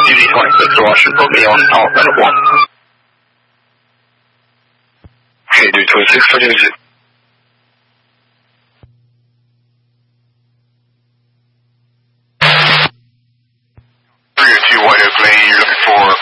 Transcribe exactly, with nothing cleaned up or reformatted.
继续观测说是否没有脑白光。Hey, dude, twenty-six, what is it? three oh two White Oak Lane, you're looking for